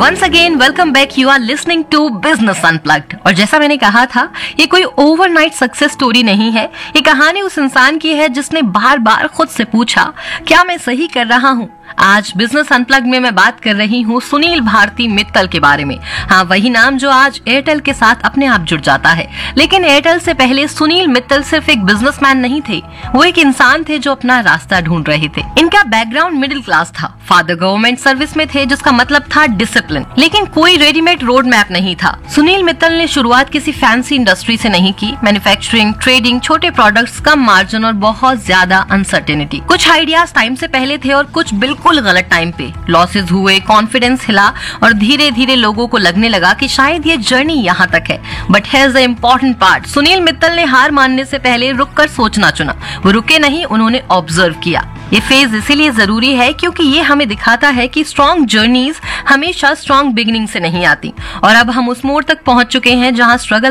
Once again welcome back, you are listening to business unplugged. और जैसा मैंने कहा था, ये कोई ओवरनाइट सक्सेस स्टोरी नहीं है। ये कहानी उस इंसान की है जिसने बार बार खुद से पूछा, क्या मैं सही कर रहा हूँ। आज बिजनेस अनप्लग में मैं बात कर रही हूँ सुनील भारती मित्तल के बारे में। हाँ, वही नाम जो आज एयरटेल के साथ अपने आप जुड़ जाता है। लेकिन एयरटेल से पहले सुनील मित्तल सिर्फ एक बिजनेसमैन नहीं थे, वो एक इंसान थे जो अपना रास्ता ढूंढ रहे थे। इनका बैकग्राउंड मिडिल क्लास था। फादर गवर्नमेंट सर्विस में थे, जिसका मतलब था डिसिप्लिन, लेकिन कोई रेडीमेड रोड मैप नहीं था। सुनील मित्तल ने शुरुआत किसी फैंसी इंडस्ट्री से नहीं की। मैन्युफैक्चरिंग, ट्रेडिंग, छोटे प्रोडक्ट्स, कम मार्जिन और बहुत ज्यादा अनसर्टेनिटी। कुछ आइडियाज टाइम से पहले थे और कुछ बिल्कुल गलत टाइम पे। लॉसेस हुए, कॉन्फिडेंस हिला और धीरे धीरे लोगों को लगने लगा कि शायद ये जर्नी यहाँ तक है। But here's the important part, Sunil Mittal ने हार मानने से पहले रुककर सोचना चुना। वो रुके नहीं, उन्होंने ऑब्जर्व किया। ये फेज इसीलिए जरूरी है क्योंकि ये हमें दिखाता है कि स्ट्रॉन्ग जर्नीज हमेशा स्ट्रॉन्ग बिगिनिंग से नहीं आती। और अब हम उस मोड़ तक पहुंच चुके हैं जहां स्ट्रगल